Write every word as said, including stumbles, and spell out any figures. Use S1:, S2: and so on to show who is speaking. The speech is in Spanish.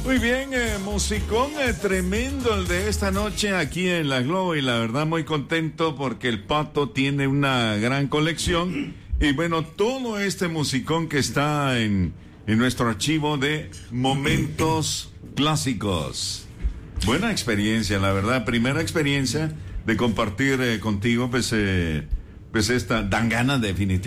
S1: Muy bien, eh, musicón eh, tremendo el de esta noche aquí en La Globo, y la verdad muy contento porque el Pato tiene una gran colección y bueno, todo este musicón que está en, en nuestro archivo de momentos clásicos. Buena experiencia, la verdad, primera experiencia de compartir eh, contigo, pues, eh, pues esta dan ganas definitivamente.